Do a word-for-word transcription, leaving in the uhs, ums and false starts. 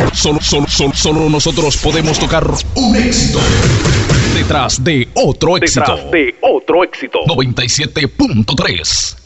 Solo, solo, solo, solo nosotros podemos tocar un éxito detrás de otro éxito. Detrás de otro éxito. noventa y siete punto tres